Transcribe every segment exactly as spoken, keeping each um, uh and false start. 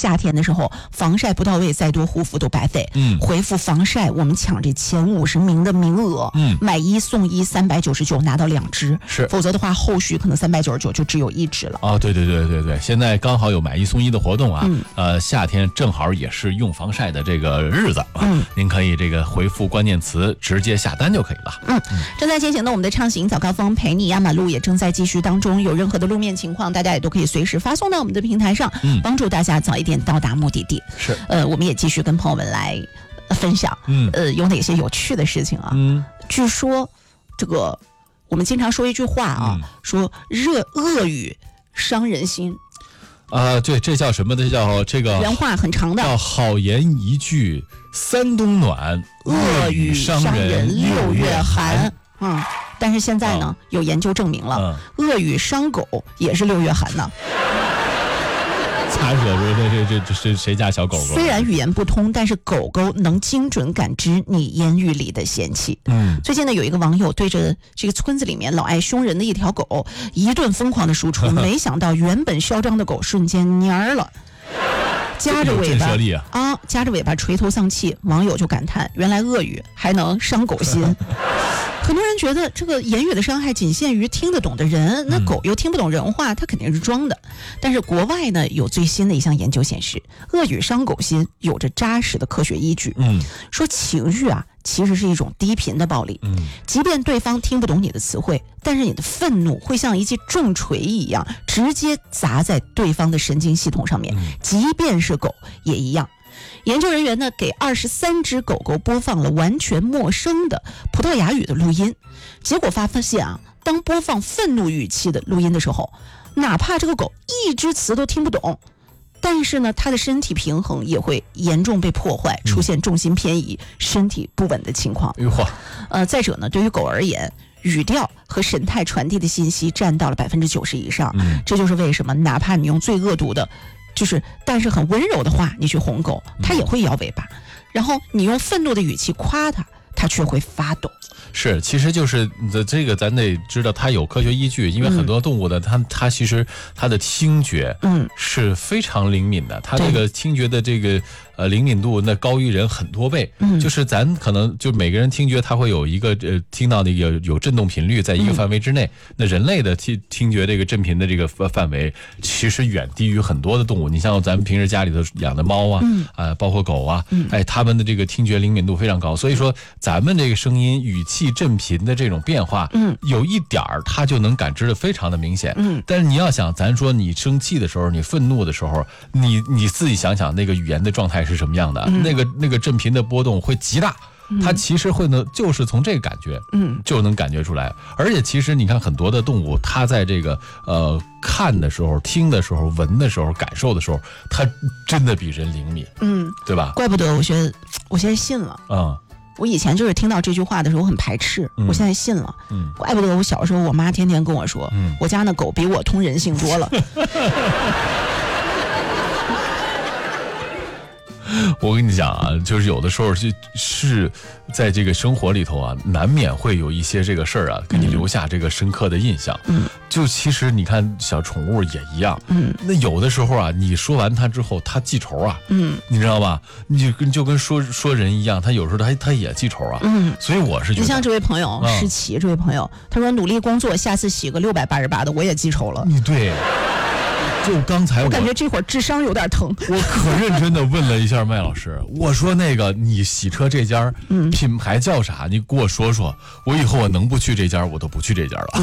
夏天的时候防晒不到位，再多护肤都白费。 嗯， 回复防晒，我们抢这前五十名的名额。 嗯， 买一送一，三百九十九拿到两支， 是， 否则的话后续可能三百九十九就只有一支了。 哦，对对对对对，现在刚好有买一送一的活动啊。 嗯， 呃，夏天正好也是用防晒的这个日子啊。 嗯， 您可以这个回复关键词直接下单就可以了。 嗯，正在进行的我们的畅行早高峰陪你压马路也正在继续当中，有任何的路面情况，大家也都可以随时发送到我们的平台上， 嗯， 帮助大家早一点到达目的地。 是， 呃，我们也继续跟朋友们来分享， 嗯， 呃，有哪些有趣的事情啊？ 嗯， 据说这个我们经常说一句话啊， 嗯， 说热恶语伤人心。 啊、呃，对，这叫什么的？叫这个原话很长的， 叫好言一句三冬暖， 恶语伤人六月寒。嗯，但是现在呢，哦，有研究证明了，嗯，恶语伤狗也是六月寒呢。 擦惹着这这这这是谁家小狗狗？ 虽然语言不通，但是狗狗能精准感知你言语里的嫌弃。 嗯， 最近呢，有一个网友对着这个村子里面老爱凶人的一条狗一顿疯狂的输出，没想到原本嚣张的狗瞬间蔫了。夹着尾巴 啊, 啊，夹着尾巴垂头丧气，网友就感叹：原来恶语还能伤狗心。很多人觉得这个言语的伤害仅限于听得懂的人，那狗又听不懂人话，它肯定是装的。但是国外呢，有最新的一项研究显示，恶语伤狗心有着扎实的科学依据。 嗯， 说情绪啊，其实是一种低频的暴力。 嗯， 即便对方听不懂你的词汇，但是你的愤怒会像一记重锤一样，直接砸在对方的神经系统上面。即便是狗也一样。研究人员呢，给二十三只狗狗播放了完全陌生的葡萄牙语的录音，结果发现啊，当播放愤怒语气的录音的时候，哪怕这个狗一只词都听不懂，但是呢，它的身体平衡也会严重被破坏，出现重心偏移、嗯、身体不稳的情况。 哎呦嚯！ 呃，再者呢，对于狗而言，语调和神态传递的信息占到了百分之九十以上。 嗯， 这就是为什么，哪怕你用最恶毒的。就是但是很温柔的话你去哄狗，它也会摇尾巴，嗯，然后你用愤怒的语气夸它，它却会发抖。 是，其实就是这个咱得知道它有科学依据，因为很多动物的它它其实它的听觉嗯是非常灵敏的，它这个听觉的这个呃灵敏度那高于人很多倍。嗯，就是咱可能就每个人听觉它会有一个呃听到的有有震动频率在一个范围之内，嗯，那人类的听听觉这个振频的这个范围其实远低于很多的动物。你像咱们平时家里头养的猫啊，嗯，呃包括狗啊，嗯，哎它们的这个听觉灵敏度非常高，所以说咱们这个声音语气振频的这种变化，嗯，有一点儿它就能感知的非常的明显，嗯，但是你要想，咱说你生气的时候，你愤怒的时候，你你自己想想那个语言的状态是什么样的，嗯，那个那个振频的波动会极大。它其实会呢，就是从这个感觉，嗯，就能感觉出来。而且其实你看很多的动物，它在这个呃看的时候、听的时候、闻的时候、感受的时候，它真的比人灵敏，嗯，对吧？ 怪不得我觉得我现在信了，嗯。我以前就是听到这句话的时候我很排斥，嗯，我现在信了，嗯，怪不得我小时候我妈天天跟我说，嗯，我家那狗比我通人性多了。 我跟你讲啊，就是有的时候是在这个生活里头啊，难免会有一些这个事儿啊，给你留下这个深刻的印象。嗯，就其实你看小宠物也一样。嗯，那有的时候啊，你说完它之后，它记仇啊。嗯，你知道吧？你就跟就跟说说人一样，它有时候它它也记仇啊。嗯，所以我是觉得， 你像这位朋友诗琪，这位朋友，他说努力工作，下次洗个六百八十八的，我也记仇了。 你对。就刚才 我, 我感觉这会儿智商有点疼。 我可认真的问了一下麦老师，我说那个你洗车这家品牌叫啥？你给我说说，我以后我能不去这家我都不去这家了。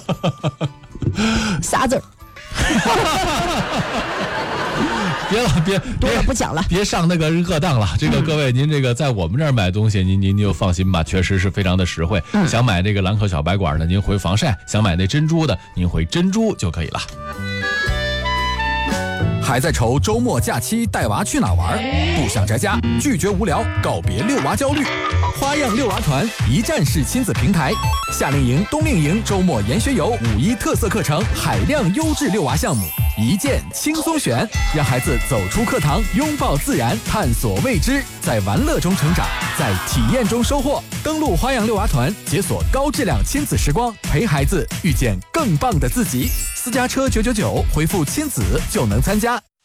嗯，仨字儿。 别了，别多了不讲了， 别上那个热当了。这个各位，您这个在我们这儿买东西，您您就放心吧，确实是非常的实惠。嗯，想买这个兰蔻小白管的，您回防晒；想买那珍珠的，您回珍珠就可以了。 还在愁周末假期带娃去哪玩？不想宅家，拒绝无聊，告别遛娃焦虑。花样遛娃团一站式亲子平台，夏令营、冬令营、周末研学游、五一特色课程，海量优质遛娃项目，一键轻松选，让孩子走出课堂，拥抱自然，探索未知，在玩乐中成长，在体验中收获。登录花样遛娃团，解锁高质量亲子时光，陪孩子遇见更棒的自己。私家车九九九，回复亲子就能参加。